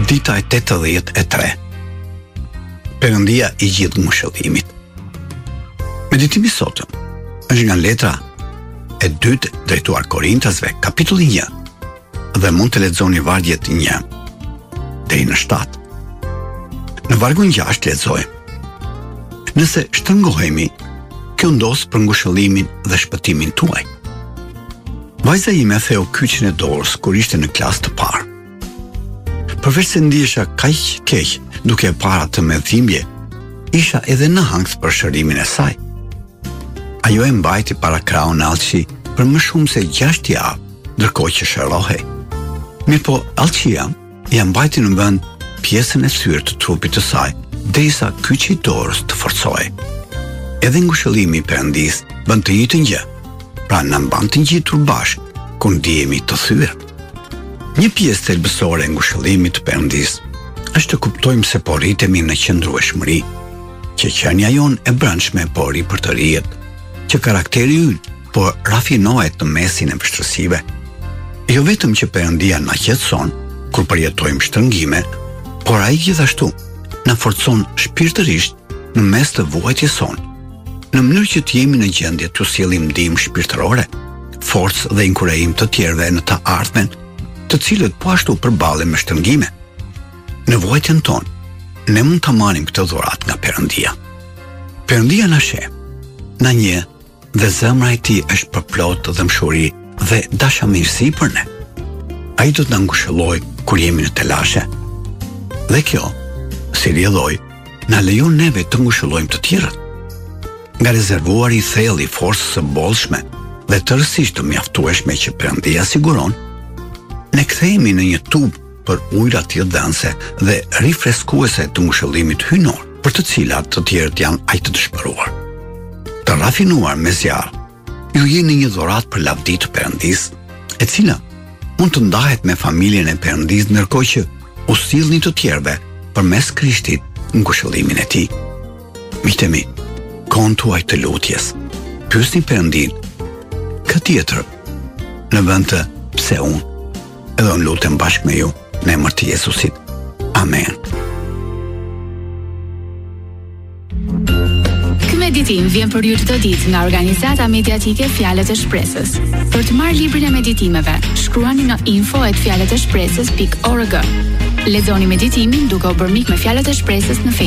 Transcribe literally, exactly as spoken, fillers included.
Dita e tetëdhjetë e tre. Perëndia i gjithë ngushëllimit. Meditimi sotëm është nga letra e dytë drejtuar Korintasve, kapitulli një, dhe mund të lexoni vargjet një deri në shtatë. Në vargun gjashtë lexojmë: Nëse shtrëngohemi, kjo ndos për ngushëllimin dhe shpëtimin tuaj. Vajza ime theu kyçin e dorës kur ishte në klasë të parë. Përveç se ndihesha kaq keq duke e parë atë me dhimbje, isha edhe në hangës për shërimin e saj. Ajo e mbajti para kraun Alçi për më shumë se gjashtë javë, ndërkohë që shërohej. Mirë po, Alçia ja mbajti në vend pjesën e thyrë të trupit të saj, derisa kyçi i dorës të forcohej. Edhe ngushëllimi i Perëndis bën të njëjtën gjë, pra na mban të ngjitur bashkë kur ndihemi të thyrë. Një pjesë thelbësore e ngushëllimit të Perëndis është të kuptojmë se po rritemi në qëndrueshmëri, që qenia jonë e brendshme po rri për të rrihet, që karakteri ynë po rafinohet në mesin e vështirësive. Jo vetëm që Perëndia na qetëson kur përjetojmë shtrëngime, por ai gjithashtu na forcon shpirtërisht në mes të vuajtjes sonë, në mënyrë që të jemi në gjendje të sjellim ndihmë shpirtërore, forcë dhe inkurajim të tjerëve në të ardhmen, të cilët po ashtu përballen me shtrëngime. Në vuajtjen tonë, ne mund të marrim këtë dhuratë nga Perëndia. Perëndia na sheh, na njeh dhe zemra e tij është përplot dëmshuri dhe dashamirësi për ne. Ai do të na ngushëllojë kur jemi në telashe. Dhe kjo, si rrjedhoj, na lejon neve të ngushëllojmë të tjerët. Nga rezervuari i thellë i forcës së bollshme dhe tërësisht të mjaftueshme që Perëndia siguron, ne kthehemi në një tubë për ujëra të dhënëse dhe rifreskuese të ngushëllimit hyjnor, për të cilat të tjerët janë aq të dëshpëruar. Të rafinuar me zjarr, ju jeni një dhuratë për lavdi të Perëndis, e cila mund të ndahet me familjen e Perëndis, ndërkohë që u sillni të tjerëve përmes Krishtit në ngushëllimin e tij. Miqtë mi, kohën tuaj të lutjes, pyesni Perëndin, kë tjetër, në vend të pse unë, edhe unë lutem bashkë me ju në emër të Jezusit. Amen. Ky meditim vjen për ju çdo ditë nga organizata mediatike Fjalët e Shpresës. Për të marrë librin e meditimeve, shkruani në info at fjaleteshpresës pikë org. Lexoni meditimin duke u bërë mik me Fjalët e Shpresës në Facebook.